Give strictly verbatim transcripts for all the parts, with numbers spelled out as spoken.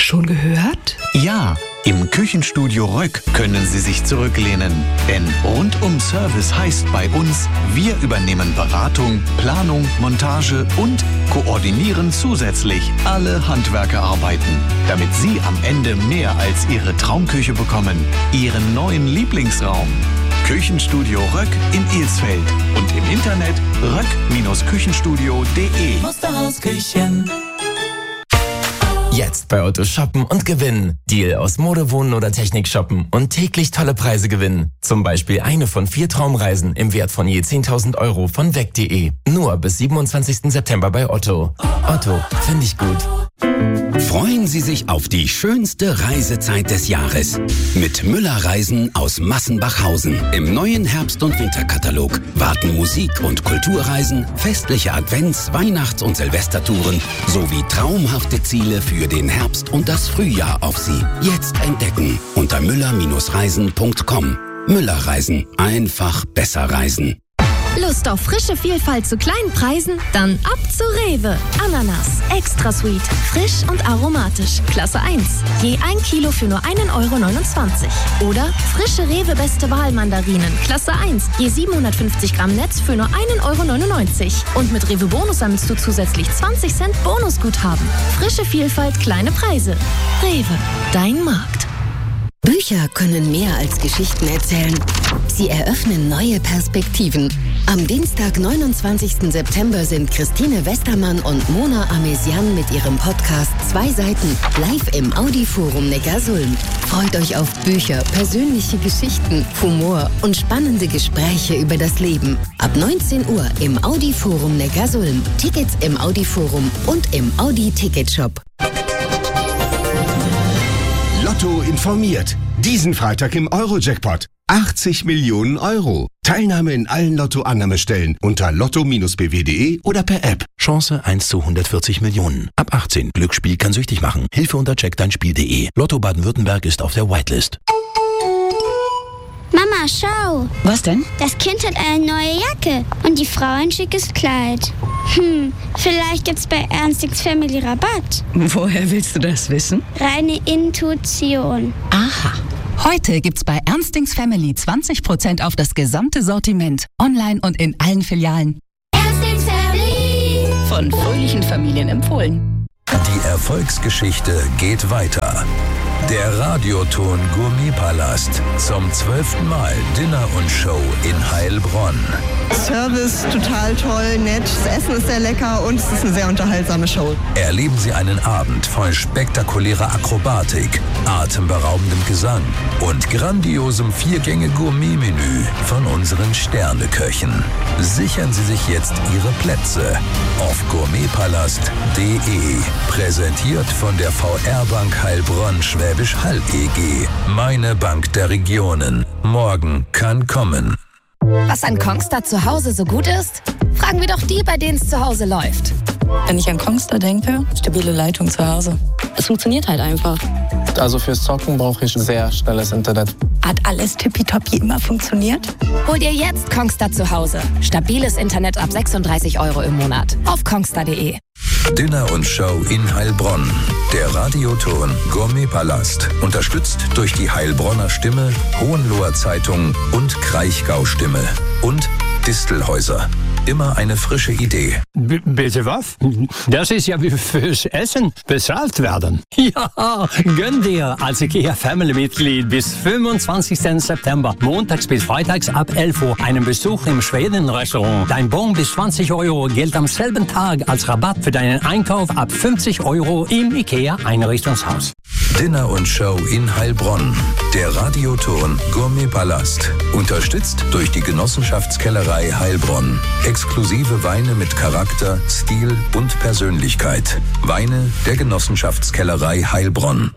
Schon gehört? Ja, im Küchenstudio Röck können Sie sich zurücklehnen. Denn rundum Service heißt bei uns, wir übernehmen Beratung, Planung, Montage und koordinieren zusätzlich alle Handwerkerarbeiten, damit Sie am Ende mehr als Ihre Traumküche bekommen, Ihren neuen Lieblingsraum. Küchenstudio Röck in Ilsfeld und im Internet röck Küchenstudio punkt de. Musterhausküchen. Jetzt bei Otto shoppen und gewinnen. Deal aus Mode, Wohnen oder Technik shoppen und täglich tolle Preise gewinnen. Zum Beispiel eine von vier Traumreisen im Wert von je zehntausend Euro von weg punkt de. Nur bis siebenundzwanzigsten September bei Otto. Otto, finde ich gut. Freuen Sie sich auf die schönste Reisezeit des Jahres. Mit Müller-Reisen aus Massenbachhausen. Im neuen Herbst- und Winterkatalog warten Musik- und Kulturreisen, festliche Advents-, Weihnachts- und Silvestertouren sowie traumhafte Ziele für den Herbst und das Frühjahr auf Sie. Jetzt entdecken unter müller Reisen punkt com. Müller-Reisen. Einfach besser reisen. Lust auf frische Vielfalt zu kleinen Preisen? Dann ab zu Rewe. Ananas, extra sweet, frisch und aromatisch, Klasse eins. Je ein Kilo für nur einen Euro neunundzwanzig. Oder frische Rewe Beste Wahl Mandarinen, Klasse eins. Je siebenhundertfünfzig Gramm Netz für nur einen Euro neunundneunzig. Und mit Rewe Bonus sammelst du zusätzlich zwanzig Cent Bonusguthaben. Frische Vielfalt, kleine Preise. Rewe, dein Markt. Bücher können mehr als Geschichten erzählen. Sie eröffnen neue Perspektiven. Am Dienstag, neunundzwanzigsten September sind Christine Westermann und Mona Amesian mit ihrem Podcast Zwei Seiten live im Audi-Forum Neckarsulm. Freut euch auf Bücher, persönliche Geschichten, Humor und spannende Gespräche über das Leben. Ab neunzehn Uhr im Audi-Forum Neckarsulm. Tickets im Audi-Forum und im Audi-Ticketshop. Lotto informiert. Diesen Freitag im Euro-Jackpot. achtzig Millionen Euro. Teilnahme in allen Lotto-Annahmestellen unter lotto b w punkt de oder per App. Chance eins zu hundertvierzig Millionen. Ab achtzehn. Glücksspiel kann süchtig machen. Hilfe unter check dein Spiel punkt de. Lotto Baden-Württemberg ist auf der Whitelist. Mama, schau. Was denn? Das Kind hat eine neue Jacke und die Frau ein schickes Kleid. Hm, vielleicht gibt's bei Ernstings Family Rabatt. Woher willst du das wissen? Reine Intuition. Aha. Heute gibt's bei Ernstings Family zwanzig Prozent auf das gesamte Sortiment. Online und in allen Filialen. Ernstings Family. Von fröhlichen Familien empfohlen. Die Erfolgsgeschichte geht weiter. Der Radioton Gourmetpalast. Zum zwölften Mal Dinner und Show in Heilbronn. Service total toll, nett, das Essen ist sehr lecker und es ist eine sehr unterhaltsame Show. Erleben Sie einen Abend voll spektakulärer Akrobatik, atemberaubendem Gesang und grandiosem Viergänge-Gourmet-Menü von unseren Sterneköchen. Sichern Sie sich jetzt Ihre Plätze auf gourmetpalast punkt de. Präsentiert von der V R-Bank Heilbronn Schwäbisch Hall E G. Meine Bank der Regionen. Morgen kann kommen. Was an Kongstar zu Hause so gut ist? Fragen wir doch die, bei denen es zu Hause läuft. Wenn ich an Kongstar denke, stabile Leitung zu Hause. Es funktioniert halt einfach. Also fürs Zocken brauche ich sehr schnelles Internet. Hat alles tippitoppi immer funktioniert? Hol dir jetzt Kongstar zu Hause. Stabiles Internet ab sechsunddreißig Euro im Monat. Auf kongstar punkt de. Dinner und Show in Heilbronn. Der Radioton Gourmetpalast. Unterstützt durch die Heilbronner Stimme, Hohenloher Zeitung und Kraichgau Stimme. Und Distelhäuser. Immer eine frische Idee. B- bitte was? Das ist ja wie fürs Essen bezahlt werden. Ja, gönn dir als IKEA-Family-Mitglied bis fünfundzwanzigsten September, montags bis freitags ab elf Uhr, einen Besuch im Schweden-Restaurant. Dein Bon bis zwanzig Euro gilt am selben Tag als Rabatt für deinen Einkauf ab fünfzig Euro im IKEA-Einrichtungshaus. Dinner und Show in Heilbronn. Der Radioton Gourmetpalast. Unterstützt durch die Genossenschaftskellerei Heilbronn. Exklusive Weine mit Charakter, Stil und Persönlichkeit. Weine der Genossenschaftskellerei Heilbronn.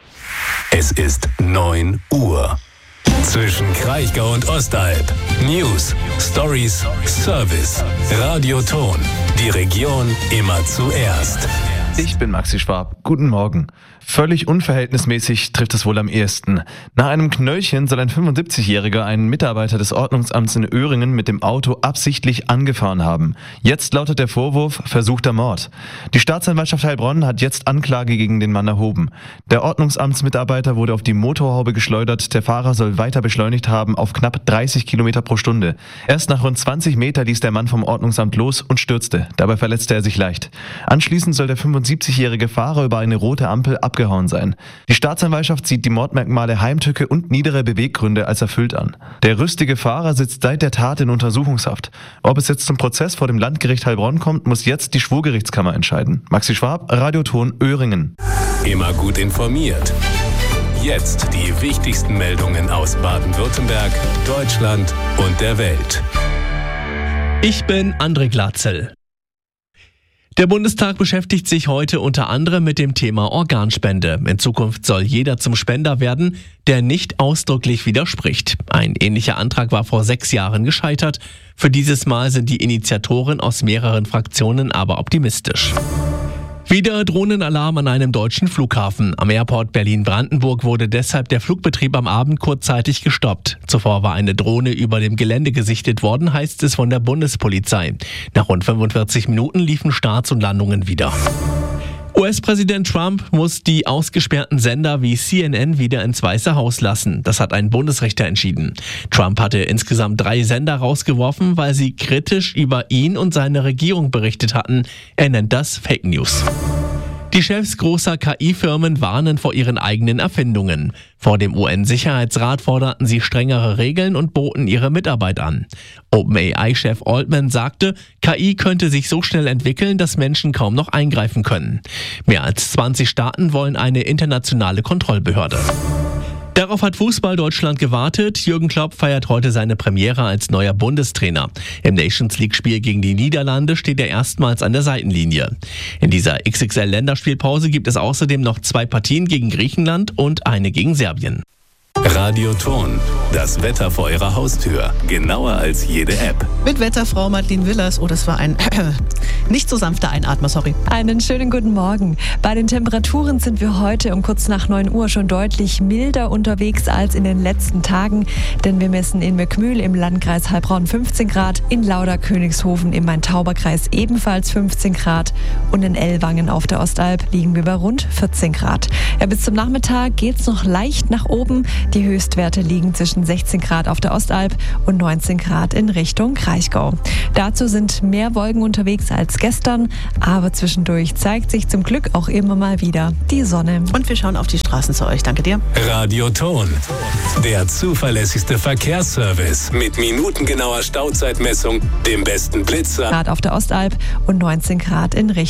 Es ist neun Uhr. Zwischen Kraichgau und Ostalb. News, Stories, Service. Radioton. Die Region immer zuerst. Ich bin Maxi Schwab. Guten Morgen. Völlig unverhältnismäßig trifft es wohl am ehesten. Nach einem Knöllchen soll ein fünfundsiebzigjähriger einen Mitarbeiter des Ordnungsamts in Öhringen mit dem Auto absichtlich angefahren haben. Jetzt lautet der Vorwurf versuchter Mord. Die Staatsanwaltschaft Heilbronn hat jetzt Anklage gegen den Mann erhoben. Der Ordnungsamtsmitarbeiter wurde auf die Motorhaube geschleudert. Der Fahrer soll weiter beschleunigt haben auf knapp dreißig Kilometer pro Stunde. Erst nach rund zwanzig Meter ließ der Mann vom Ordnungsamt los und stürzte. Dabei verletzte er sich leicht. Anschließend soll der fünfundsiebzigjährige Fahrer über eine rote Ampel abgehauen sein. Die Staatsanwaltschaft sieht die Mordmerkmale Heimtücke und niedere Beweggründe als erfüllt an. Der rüstige Fahrer sitzt seit der Tat in Untersuchungshaft. Ob es jetzt zum Prozess vor dem Landgericht Heilbronn kommt, muss jetzt die Schwurgerichtskammer entscheiden. Maxi Schwab, Radioton Öhringen. Immer gut informiert. Jetzt die wichtigsten Meldungen aus Baden-Württemberg, Deutschland und der Welt. Ich bin André Glatzel. Der Bundestag beschäftigt sich heute unter anderem mit dem Thema Organspende. In Zukunft soll jeder zum Spender werden, der nicht ausdrücklich widerspricht. Ein ähnlicher Antrag war vor sechs Jahren gescheitert. Für dieses Mal sind die Initiatoren aus mehreren Fraktionen aber optimistisch. Wieder Drohnenalarm an einem deutschen Flughafen. Am Airport Berlin-Brandenburg wurde deshalb der Flugbetrieb am Abend kurzzeitig gestoppt. Zuvor war eine Drohne über dem Gelände gesichtet worden, heißt es von der Bundespolizei. Nach rund fünfundvierzig Minuten liefen Starts und Landungen wieder. U S-Präsident Trump muss die ausgesperrten Sender wie C N N wieder ins Weiße Haus lassen. Das hat ein Bundesrichter entschieden. Trump hatte insgesamt drei Sender rausgeworfen, weil sie kritisch über ihn und seine Regierung berichtet hatten. Er nennt das Fake News. Die Chefs großer K I-Firmen warnen vor ihren eigenen Erfindungen. Vor dem U N-Sicherheitsrat forderten sie strengere Regeln und boten ihre Mitarbeit an. OpenAI-Chef Altman sagte, K I könnte sich so schnell entwickeln, dass Menschen kaum noch eingreifen können. Mehr als zwanzig Staaten wollen eine internationale Kontrollbehörde. Darauf hat Fußball Deutschland gewartet. Jürgen Klopp feiert heute seine Premiere als neuer Bundestrainer. Im Nations-League-Spiel gegen die Niederlande steht er erstmals an der Seitenlinie. In dieser X X L-Länderspielpause gibt es außerdem noch zwei Partien gegen Griechenland und eine gegen Serbien. Radioton, das Wetter vor Ihrer Haustür. Genauer als jede App. Mit Wetterfrau Madeline Willers. Oh, das war ein nicht so sanfter Einatmer, sorry. Einen schönen guten Morgen. Bei den Temperaturen sind wir heute um kurz nach neun Uhr schon deutlich milder unterwegs als in den letzten Tagen. Denn wir messen in Möckmühl im Landkreis Heilbronn fünfzehn Grad, in Lauder-Königshofen im Main-Tauber-Kreis ebenfalls fünfzehn Grad und in Ellwangen auf der Ostalb liegen wir bei rund vierzehn Grad. Ja, bis zum Nachmittag geht's noch leicht nach oben. Die Höchstwerte liegen zwischen sechzehn Grad auf der Ostalb und neunzehn Grad in Richtung Kraichgau. Dazu sind mehr Wolken unterwegs als gestern, aber zwischendurch zeigt sich zum Glück auch immer mal wieder die Sonne. Und wir schauen auf die Straßen zu euch. Danke dir. Radioton, der zuverlässigste Verkehrsservice mit minutengenauer Stauzeitmessung, dem besten Blitzer. Grad auf der Ostalb und neunzehn Grad in Richtung